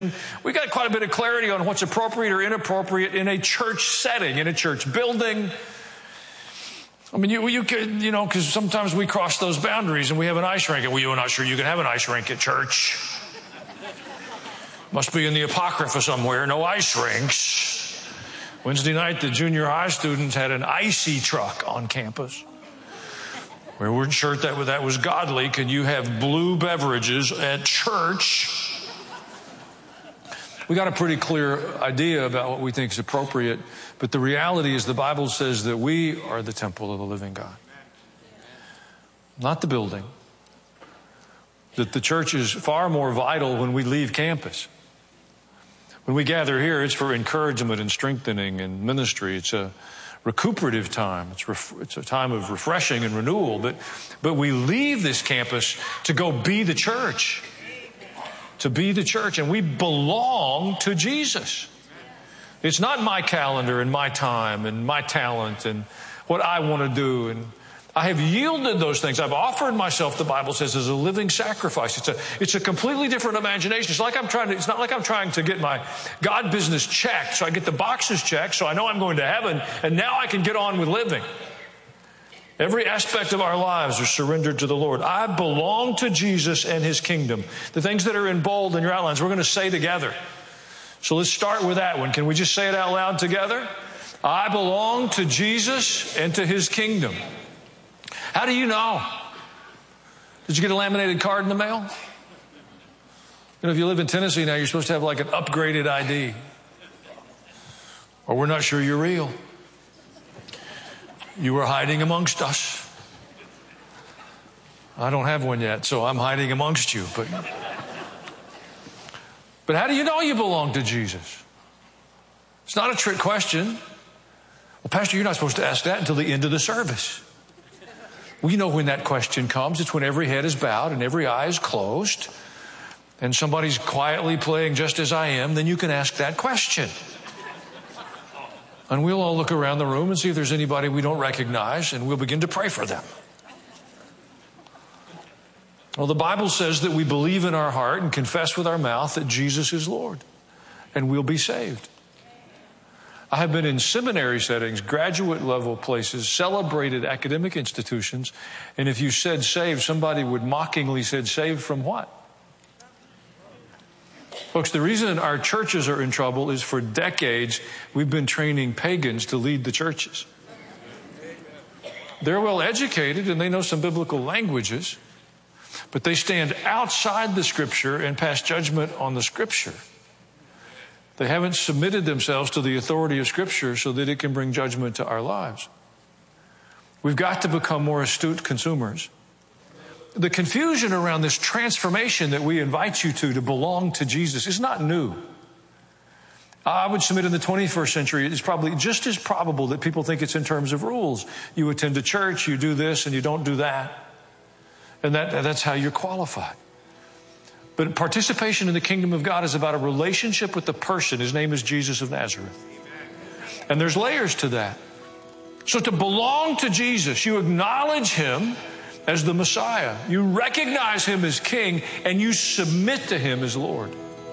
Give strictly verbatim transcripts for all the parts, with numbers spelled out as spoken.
We got quite a bit of clarity on what's appropriate or inappropriate in a church setting, in a church building. I mean, you, you could, you know, because sometimes we cross those boundaries and we have an ice rink. And well, you're not sure you can have an ice rink at church. Must be in the Apocrypha somewhere. No ice rinks. Wednesday night, the junior high students had an icy truck on campus. We weren't sure that that was godly. Can you have blue beverages at church? We got a pretty clear idea about what we think is appropriate, but the reality is the Bible says that we are the temple of the living God, not the building. That the church is far more vital when we leave campus. When we gather here, it's for encouragement and strengthening and ministry. It's a recuperative time. It's, ref- it's a time of refreshing and renewal. But, but we leave this campus to go be the church. To be the church. And we belong to Jesus. It's not my calendar and my time and my talent and what I want to do. And I have yielded those things. I've offered myself, the Bible says, as a living sacrifice. It's a, it's a completely different imagination. It's like I'm trying to, it's not like I'm trying to get my God business checked. So I get the boxes checked. So I know I'm going to heaven. And now I can get on with living. Every aspect of our lives are surrendered to the Lord. I belong to Jesus and His kingdom. The things that are in bold in your outlines, we're going to say together. So let's start with that one. Can we just say it out loud together? I belong to Jesus and to His kingdom. How do you know? Did you get a laminated card in the mail? You know, if you live in Tennessee now, you're supposed to have like an upgraded I D. Or we're not sure you're real. You were hiding amongst us. I don't have one yet, so I'm hiding amongst you. But, but how do you know you belong to Jesus? It's not a trick question. Well, Pastor, you're not supposed to ask that until the end of the service. We know when that question comes. It's when every head is bowed and every eye is closed and somebody's quietly playing Just As I Am. Then you can ask that question. And we'll all look around the room and see if there's anybody we don't recognize, and we'll begin to pray for them. Well, the Bible says that we believe in our heart and confess with our mouth that Jesus is Lord, and we'll be saved. I have been in seminary settings, graduate level places, celebrated academic institutions, and if you said saved, somebody would mockingly say, saved from what? Folks, the reason our churches are in trouble is for decades we've been training pagans to lead the churches. They're well educated and they know some biblical languages, but they stand outside the Scripture and pass judgment on the Scripture. They haven't submitted themselves to the authority of Scripture so that it can bring judgment to our lives. We've got to become more astute consumers. The confusion around this transformation that we invite you to, to belong to Jesus, is not new. I would submit in the twenty-first century, it's probably just as probable that people think it's in terms of rules. You attend a church, you do this, and you don't do that. And that, that's how you're qualified. But participation in the kingdom of God is about a relationship with the person. His name is Jesus of Nazareth. And there's layers to that. So to belong to Jesus, you acknowledge Him as the Messiah. You recognize Him as King, and you submit to Him as Lord.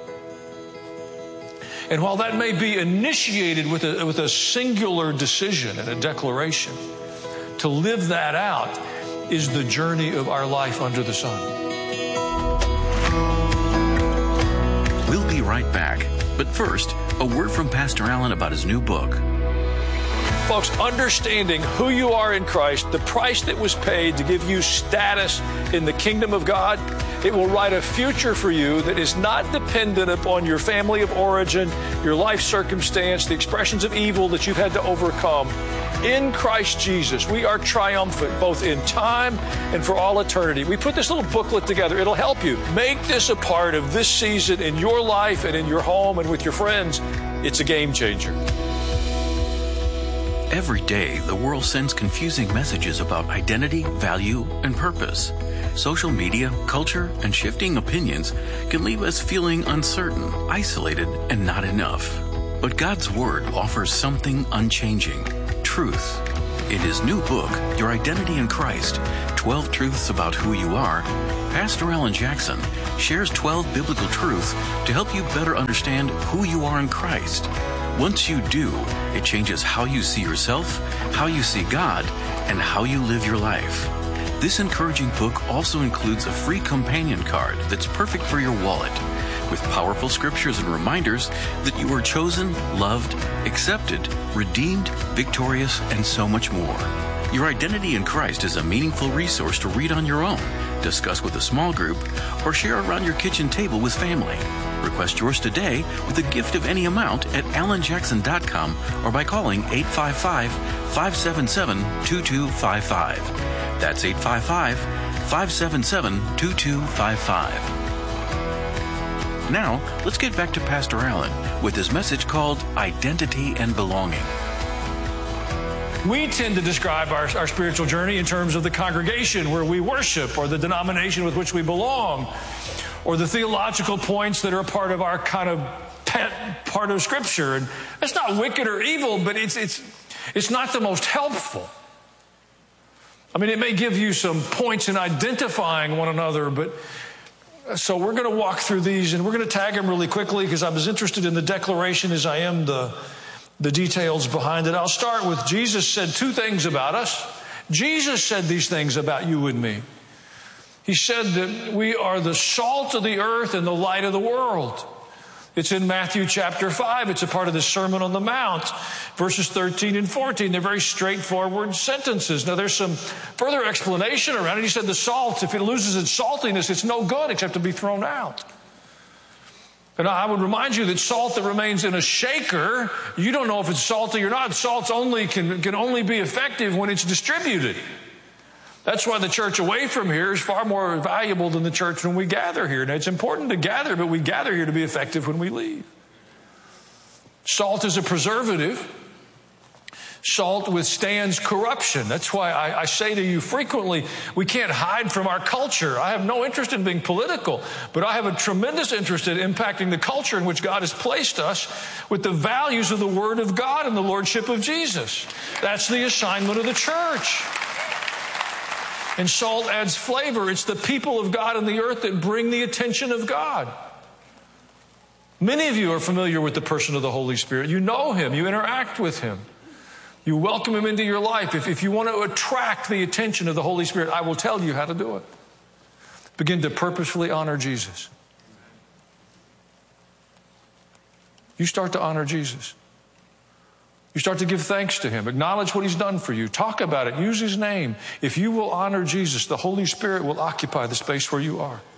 And while that may be initiated with a, with a singular decision and a declaration, to live that out is the journey of our life under the sun. We'll be right back. But first, a word from Pastor Allen about his new book. Folks, understanding who you are in Christ, the price that was paid to give you status in the kingdom of God, it will write a future for you that is not dependent upon your family of origin, your life circumstance, the expressions of evil that you've had to overcome. In Christ Jesus, we are triumphant both in time and for all eternity. We put this little booklet together. It'll help you. Make this a part of this season in your life and in your home and with your friends. It's a game changer. Every day, the world sends confusing messages about identity, value, and purpose. Social media, culture, and shifting opinions can leave us feeling uncertain, isolated, and not enough. But God's Word offers something unchanging: truth. In his new book, Your Identity in Christ, twelve Truths About Who You Are, Pastor Alan Jackson shares twelve biblical truths to help you better understand who you are in Christ. Once you do, it changes how you see yourself, how you see God, and how you live your life. This encouraging book also includes a free companion card that's perfect for your wallet, with powerful scriptures and reminders that you are chosen, loved, accepted, redeemed, victorious, and so much more. Your Identity in Christ is a meaningful resource to read on your own, discuss with a small group, or share around your kitchen table with family. Request yours today with a gift of any amount at alan jackson dot com or by calling eight five five, five seven seven, two two five five. That's eight five five, five seven seven, two two five five. Now, let's get back to Pastor Alan with his message called Identity and Belonging. We tend to describe our, our spiritual journey in terms of the congregation where we worship, or the denomination with which we belong, or the theological points that are a part of our kind of pet part of Scripture. And that's not wicked or evil, but it's it's it's not the most helpful. I mean, it may give you some points in identifying one another, but so we're going to walk through these, and we're going to tag them really quickly because I'm as interested in the declaration as I am the, the details behind it. I'll start with Jesus said two things about us. Jesus said these things about you and me. He said that we are the salt of the earth and the light of the world. It's in Matthew chapter five. It's a part of the Sermon on the Mount, verses thirteen and fourteen. They're very straightforward sentences. Now, there's some further explanation around it. He said the salt, if it loses its saltiness, it's no good except to be thrown out. And I would remind you that salt that remains in a shaker, you don't know if it's salty or not. Salt only can, can only be effective when it's distributed. That's why the church away from here is far more valuable than the church when we gather here. Now, it's important to gather, but we gather here to be effective when we leave. Salt is a preservative. Salt withstands corruption. That's why I, I say to you frequently, we can't hide from our culture. I have no interest in being political, but I have a tremendous interest in impacting the culture in which God has placed us with the values of the Word of God and the Lordship of Jesus. That's the assignment of the church. And salt adds flavor. It's the people of God on the earth that bring the attention of God. Many of you are familiar with the person of the Holy Spirit. You know Him. You interact with Him. You welcome Him into your life. If, if you want to attract the attention of the Holy Spirit, I will tell you how to do it. Begin to purposefully honor Jesus. You start to honor Jesus. You start to give thanks to Him. Acknowledge what He's done for you. Talk about it. Use His name. If you will honor Jesus, the Holy Spirit will occupy the space where you are.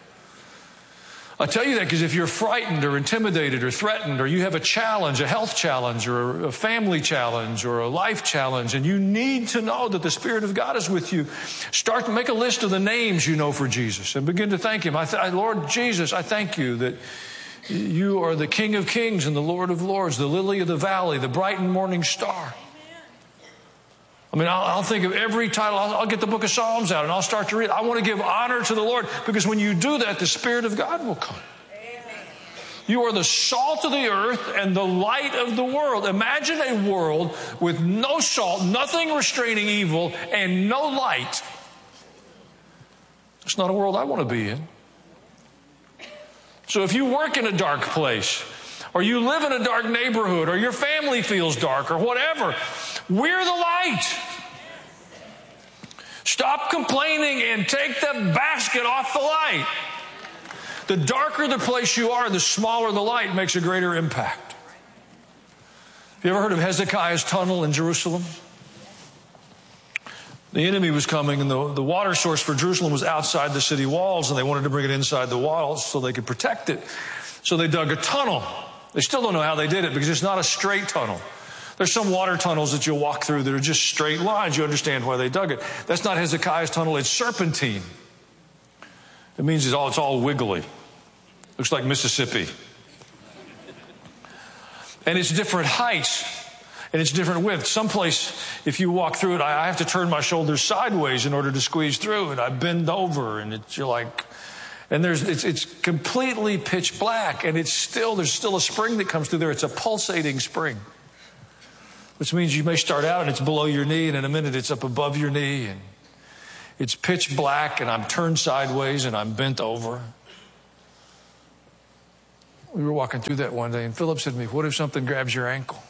I tell you that because if you're frightened or intimidated or threatened, or you have a challenge, a health challenge or a family challenge or a life challenge, and you need to know that the Spirit of God is with you, start to make a list of the names you know for Jesus and begin to thank Him. I th- Lord Jesus, I thank you that You are the King of Kings and the Lord of Lords, the lily of the valley, the bright and morning star. I mean, I'll, I'll think of every title. I'll, I'll get the book of Psalms out and I'll start to read. I want to give honor to the Lord, because when you do that, the Spirit of God will come. You are the salt of the earth and the light of the world. Imagine a world with no salt, nothing restraining evil, and no light. It's not a world I want to be in. So if you work in a dark place, or you live in a dark neighborhood, or your family feels dark, or whatever, we're the light. Stop complaining and take the basket off the light. The darker the place you are, the smaller the light makes a greater impact. Have you ever heard of Hezekiah's tunnel in Jerusalem? The enemy was coming, and the, the water source for Jerusalem was outside the city walls, and they wanted to bring it inside the walls so they could protect it. So they dug a tunnel. They still don't know how they did it, because it's not a straight tunnel. There's some water tunnels that you'll walk through that are just straight lines. You understand why they dug it. That's not Hezekiah's tunnel. It's serpentine. It means it's all, it's all wiggly. Looks like Mississippi. And it's different heights. And it's different width. Someplace, if you walk through it, I have to turn my shoulders sideways in order to squeeze through it. I bend over, and it's, you're like, and there's, it's, it's completely pitch black, and it's still, there's still a spring that comes through there. It's a pulsating spring. which means you may start out and it's below your knee, and in a minute it's up above your knee, and it's pitch black, and I'm turned sideways and I'm bent over. We were walking through that one day, and Philip said to me, "What if something grabs your ankle?"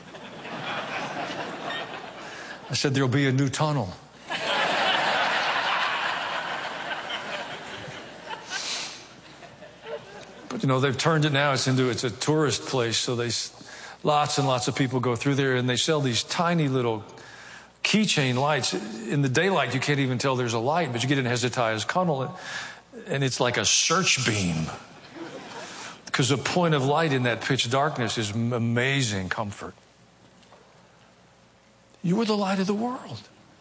I said, "There'll be a new tunnel." But you know, they've turned it now, it's into, it's a tourist place, so they, lots and lots of people go through there, and they sell these tiny little keychain lights. In the daylight, you can't even tell there's a light, but you get in Hezekiah's tunnel, and it's like a search beam. Because the point of light in that pitch darkness is amazing comfort. You are the light of the world.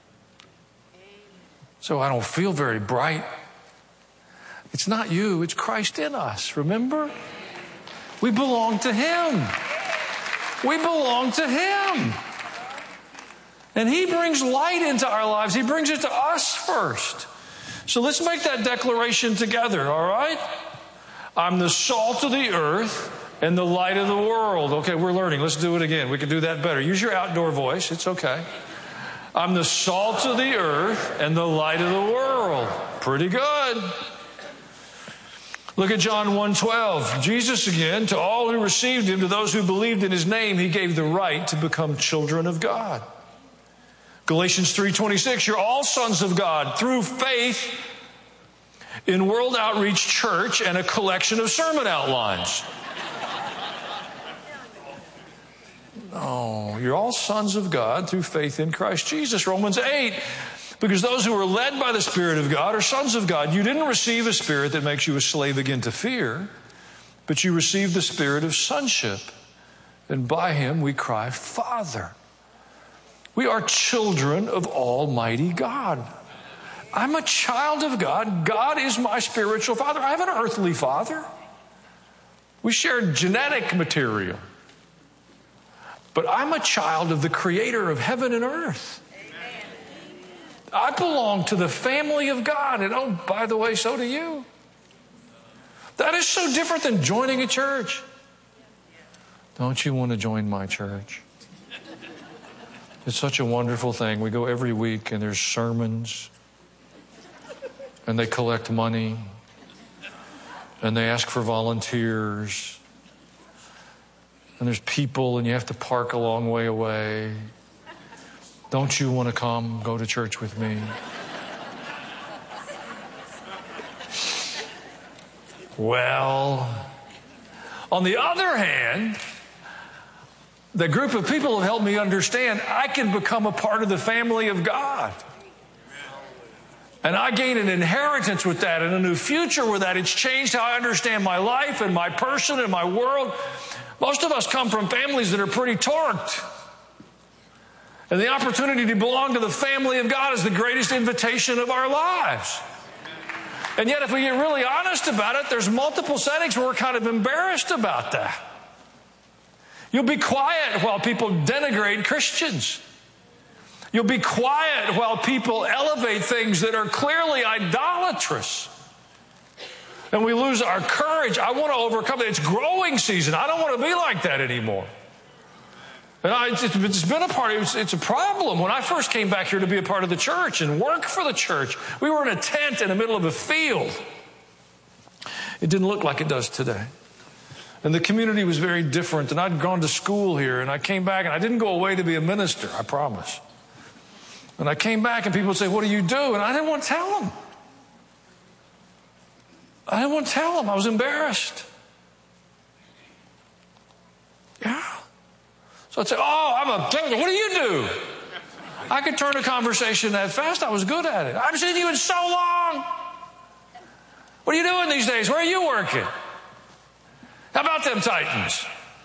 So I don't feel very bright. It's not you, it's Christ in us, remember? We belong to Him. We belong to Him. And He brings light into our lives. He brings it to us first. So let's make that declaration together, all right? I'm the salt of the earth and the light of the world. Okay, we're learning. Let's do it again. We can do that better. Use your outdoor voice. It's okay. I'm the salt of the earth and the light of the world. Pretty good. Look at John one twelve. Jesus again, to all who received Him, to those who believed in His name, He gave the right to become children of God. Galatians three twenty-six, you're all sons of God through faith in World Outreach Church and a collection of sermon outlines. No, you're all sons of God through faith in Christ Jesus. Romans eight, because those who are led by the Spirit of God are sons of God. You didn't receive a spirit that makes you a slave again to fear, but you received the spirit of sonship. And by Him we cry, Father. We are children of Almighty God. I'm a child of God. God is my spiritual father. I have an earthly father. We share genetic material. But I'm a child of the Creator of heaven and earth. Amen. I belong to the family of God. And oh, by the way, so do you. That is so different than joining a church. Don't you want to join my church? It's such a wonderful thing. We go every week and there's sermons. And they collect money. And they ask for volunteers. And there's people and you have to park a long way away. Don't you want to come go to church with me? Well, on the other hand, the group of people have helped me understand I can become a part of the family of God. And I gain an inheritance with that and a new future with that. It's changed how I understand my life and my person and my world. Most of us come from families that are pretty torqued. And the opportunity to belong to the family of God is the greatest invitation of our lives. And yet, if we get really honest about it, there's multiple settings where we're kind of embarrassed about that. You'll be quiet while people denigrate Christians. You'll be quiet while people elevate things that are clearly idolatrous. And we lose our courage. I want to overcome it. It's growing season. I don't want to be like that anymore. And I, it's, it's been a part of, it's, it's a problem. When I first came back here to be a part of the church and work for the church, we were in a tent in the middle of a field. It didn't look like it does today. And the community was very different. And I'd gone to school here, and I came back, and I didn't go away to be a minister, I promise. And I came back, and people would say, "What do you do?" And I didn't want to tell them. I didn't want to tell them. I was embarrassed. Yeah. So I'd say, "Oh, I'm a, what do you do?" I could turn a conversation that fast. I was good at it. I haven't seen you in so long. What are you doing these days? Where are you working? How about them Titans?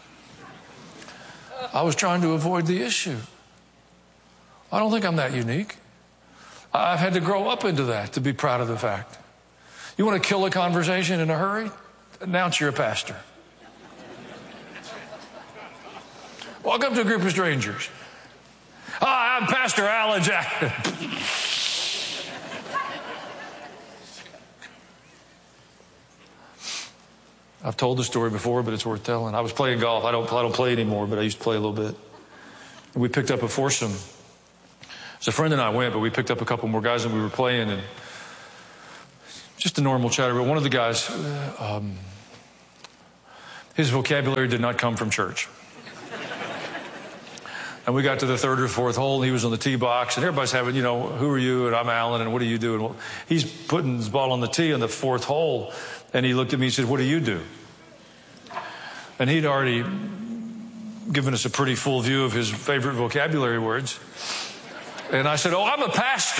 I was trying to avoid the issue. I don't think I'm that unique. I've had to grow up into that to be proud of the fact. You want to kill a conversation in a hurry? Announce you're a pastor. Walk up to a group of strangers. Hi, I'm Pastor Alan Jackson. I've told the story before, but it's worth telling. I was playing golf. I don't, I don't play anymore, but I used to play a little bit. And we picked up a foursome. So a friend and I went, but we picked up a couple more guys and we were playing, and just a normal chatter. But one of the guys, um, his vocabulary did not come from church. And we got to the third or fourth hole, and he was on the tee box, and everybody's having, you know, who are you? And I'm Alan, and what do you do? And well, he's putting his ball on the tee on the fourth hole, and he looked at me and said, what do you do? And he'd already given us a pretty full view of his favorite vocabulary words. And I said, oh, I'm a pastor.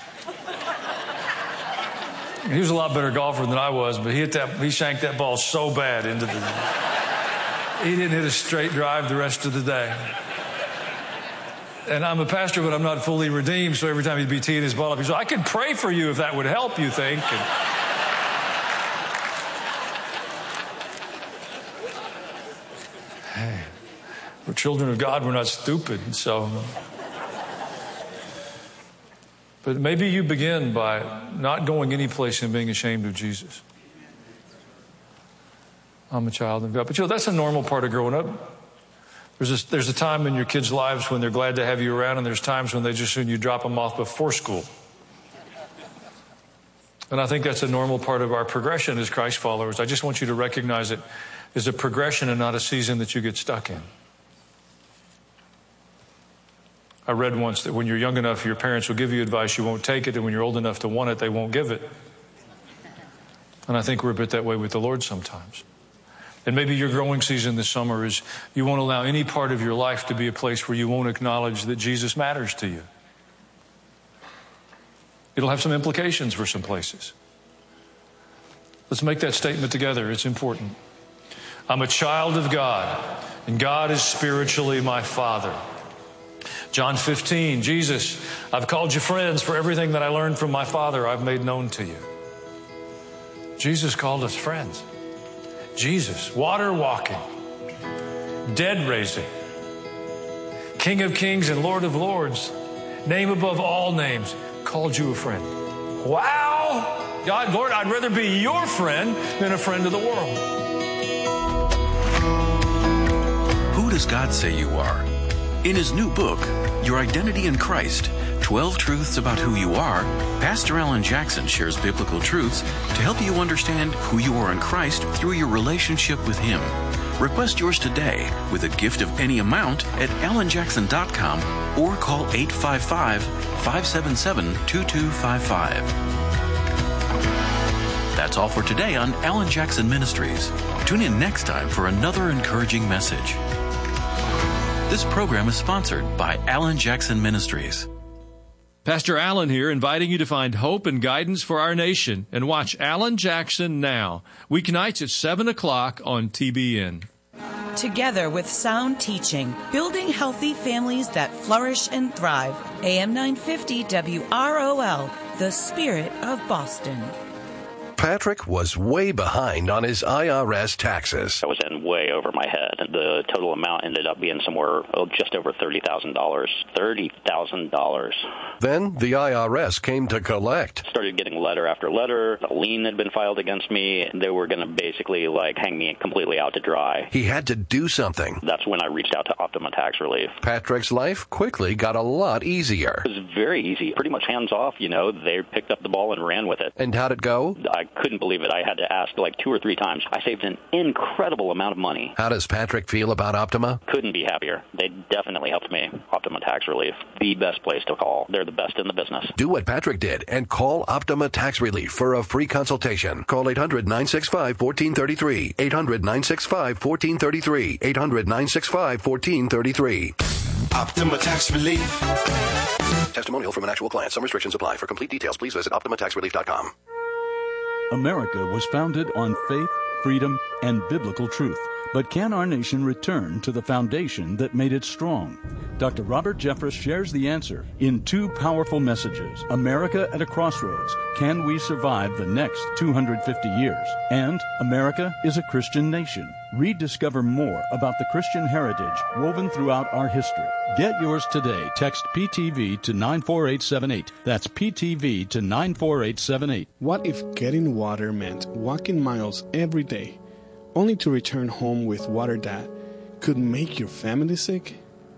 He was a lot better golfer than I was, but he hit that, he shanked that ball so bad into the, he didn't hit a straight drive the rest of the day. And I'm a pastor, but I'm not fully redeemed, so every time he'd be teeing his ball up, he said, I could pray for you if that would help, you think. And hey, we're children of God, we're not stupid, so. But maybe you begin by not going any place and being ashamed of Jesus. I'm a child of God. But you know, that's a normal part of growing up. There's a, there's a time in your kids' lives when they're glad to have you around, and there's times when they just, when you drop them off before school. And I think that's a normal part of our progression as Christ followers. I just want you to recognize it as a progression and not a season that you get stuck in. I read once that when you're young enough, your parents will give you advice, you won't take it, and when you're old enough to want it, they won't give it. And I think we're a bit that way with the Lord sometimes. And maybe your growing season this summer is you won't allow any part of your life to be a place where you won't acknowledge that Jesus matters to you. It'll have some implications for some places. Let's make that statement together. It's important. I'm a child of God, and God is spiritually my Father. John fifteen, Jesus, I've called you friends, for everything that I learned from my Father I've made known to you. Jesus called us friends. Jesus, water walking, dead raising, King of kings and Lord of lords, name above all names, called you a friend. Wow! God, Lord, I'd rather be your friend than a friend of the world. Who does God say you are? In his new book, Your Identity in Christ, twelve Truths About Who You Are, Pastor Alan Jackson shares biblical truths to help you understand who you are in Christ through your relationship with him. Request yours today with a gift of any amount at alan jackson dot com or call eight five five, five seven seven, two two five five. That's all for today on Alan Jackson Ministries. Tune in next time for another encouraging message. This program is sponsored by Alan Jackson Ministries. Pastor Alan here, inviting you to find hope and guidance for our nation and watch Alan Jackson Now, weeknights at seven o'clock on T B N. Together with sound teaching, building healthy families that flourish and thrive. A M nine fifty W R O L, the Spirit of Boston. Patrick was way behind on his I R S taxes. I was in way over my head. The total amount ended up being somewhere oh, just over thirty thousand dollars. thirty thousand dollars. Then the I R S came to collect. Started getting letter after letter. A lien had been filed against me. They were going to basically like hang me completely out to dry. He had to do something. That's when I reached out to Optima Tax Relief. Patrick's life quickly got a lot easier. It was very easy. Pretty much hands off, you know. They picked up the ball and ran with it. And how'd it go? I couldn't believe it. I had to ask like two or three times. I saved an incredible amount of money. How does Patrick feel about Optima? Couldn't be happier. They definitely helped me. Optima Tax Relief, the best place to call. They're the best in the business. Do what Patrick did and call Optima Tax Relief for a free consultation. Call eight hundred, nine six five, one four three three. eight hundred, nine six five, one four three three. eight hundred, nine six five, one four three three. Optima Tax Relief. Testimonial from an actual client. Some restrictions apply. For complete details, please visit optima tax relief dot com. America was founded on faith, freedom, and biblical truth. But can our nation return to the foundation that made it strong? Doctor Robert Jeffress shares the answer in two powerful messages. America at a Crossroads. Can we survive the next two hundred fifty years? And America is a Christian nation. Rediscover more about the Christian heritage woven throughout our history. Get yours today. Text P T V to nine four eight seven eight. That's P T V to nine four eight seven eight. What if getting water meant walking miles every day, only to return home with water that could make your family sick?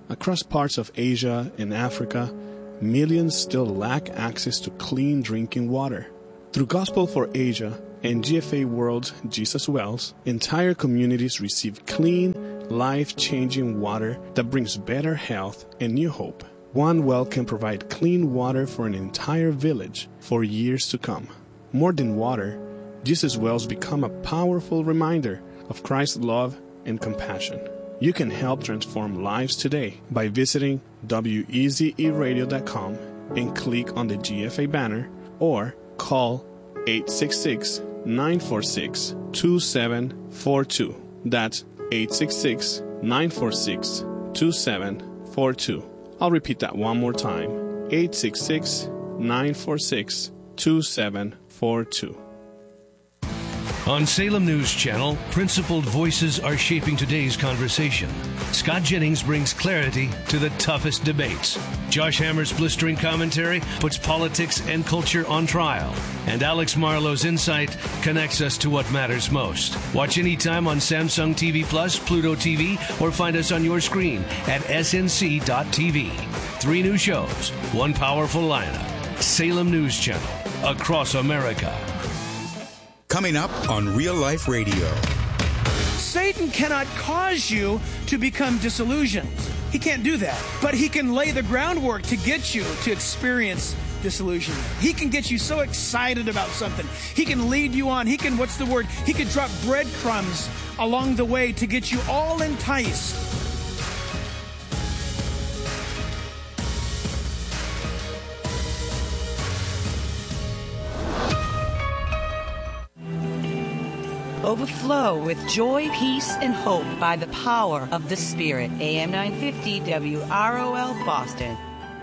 Across parts of Asia and Africa, millions still lack access to clean drinking water. Through Gospel for Asia and G F A World's Jesus Wells, entire communities receive clean, life-changing water that brings better health and new hope. One well can provide clean water for an entire village for years to come. More than water, Jesus Wells become a powerful reminder of Christ's love and compassion. You can help transform lives today by visiting W E Z E radio dot com and click on the G F A banner, or call eight six six, nine four six, two seven four two. That's eight six six, nine four six, two seven four two. I'll repeat that one more time. eight six six, nine four six, two seven four two. On Salem News Channel, principled voices are shaping today's conversation. Scott Jennings brings clarity to the toughest debates. Josh Hammer's blistering commentary puts politics and culture on trial. And Alex Marlowe's insight connects us to what matters most. Watch anytime on Samsung T V Plus, Pluto T V, or find us on your screen at S N C dot T V. Three new shows, one powerful lineup. Salem News Channel, across America. Coming up on Real Life Radio. Satan cannot cause you to become disillusioned. He can't do that. But he can lay the groundwork to get you to experience disillusionment. He can get you so excited about something. He can lead you on. He can, what's the word? He can drop breadcrumbs along the way to get you all enticed. Overflow with joy, peace, and hope by the power of the Spirit. A M nine fifty W R O L Boston.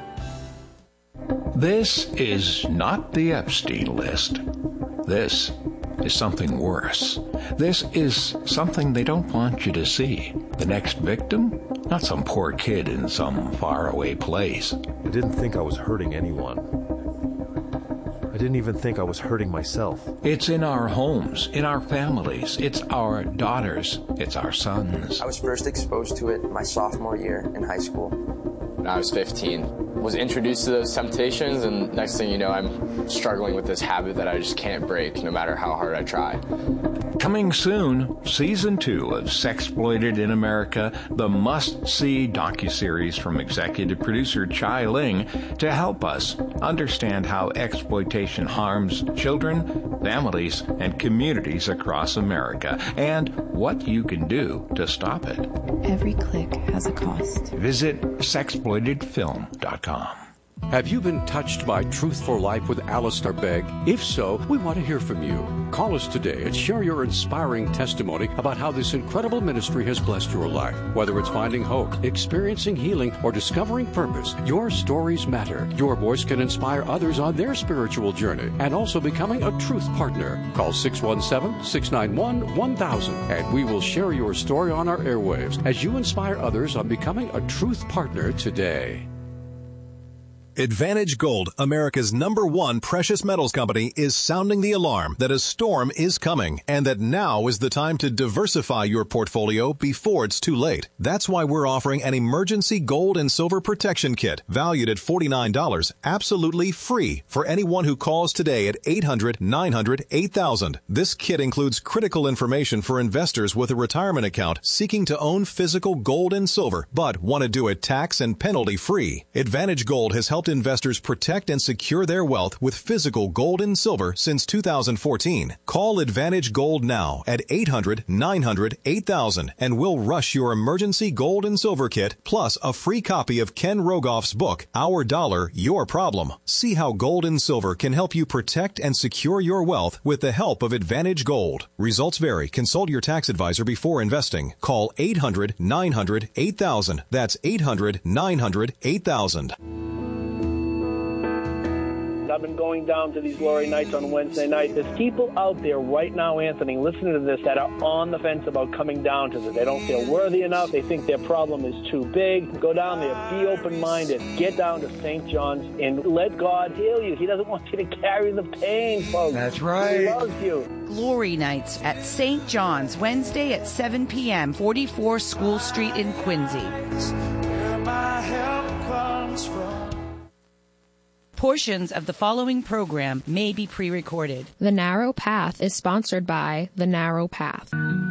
This is not the Epstein list. This is something worse. This is something they don't want you to see. The next victim? Not some poor kid in some faraway place. I didn't think I was hurting anyone. I didn't even think I was hurting myself. It's in our homes, in our families. It's our daughters. It's our sons. I was first exposed to it my sophomore year in high school. When I was fifteen, was introduced to those temptations, and next thing you know, I'm struggling with this habit that I just can't break no matter how hard I try. Coming soon, Season two of Sexploited in America, the must-see docuseries from executive producer Chai Ling, to help us understand how exploitation harms children, families, and communities across America, and what you can do to stop it. Every click has a cost. Visit sexploited film dot com. Have you been touched by Truth for Life with Alistair Begg? If so, we want to hear from you. Call us today and share your inspiring testimony about how this incredible ministry has blessed your life. Whether it's finding hope, experiencing healing, or discovering purpose, your stories matter. Your voice can inspire others on their spiritual journey and also becoming a truth partner. Call six one seven, six nine one, one thousand and we will share your story on our airwaves as you inspire others on becoming a truth partner today. Advantage Gold, America's number one precious metals company, is sounding the alarm that a storm is coming and that now is the time to diversify your portfolio before it's too late. That's why we're offering an emergency gold and silver protection kit valued at forty-nine dollars, absolutely free for anyone who calls today at eight hundred, nine hundred, eight thousand. This kit includes critical information for investors with a retirement account seeking to own physical gold and silver but want to do it tax and penalty free. Advantage Gold has helped investors protect and secure their wealth with physical gold and silver since two thousand fourteen. Call Advantage Gold now at eight hundred, nine hundred, eight thousand and we'll rush your emergency gold and silver kit plus a free copy of Ken Rogoff's book, Our Dollar, Your Problem. See how gold and silver can help you protect and secure your wealth with the help of Advantage Gold. Results vary. Consult your tax advisor before investing. Call eight hundred, nine hundred, eight thousand. That's eight hundred, nine hundred, eight thousand. I've been going down to these glory nights on Wednesday night. There's people out there right now, Anthony, listening to this, that are on the fence about coming down to this. They don't feel worthy enough. They think their problem is too big. Go down there. Be open-minded. Get down to Saint John's and let God heal you. He doesn't want you to carry the pain, folks. That's right. He loves you. Glory Nights at Saint John's, Wednesday at seven p.m., forty-four School Street in Quincy. my help comes from. Portions of the following program may be pre-recorded. The Narrow Path is sponsored by The Narrow Path.